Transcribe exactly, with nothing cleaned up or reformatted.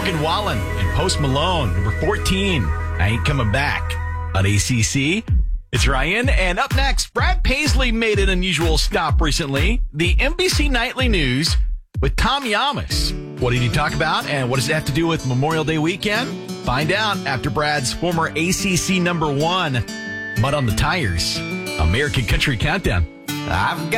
Morgan Wallen and Post Malone, number fourteen. I Ain't Coming Back on A C C. It's Ryan, and up next, Brad Paisley made an unusual stop recently. The N B C Nightly News with Tom Yamas. What did he talk about, and what does it have to do with Memorial Day weekend? Find out after Brad's former A C C number one, Mud on the Tires, American Country Countdown. I've got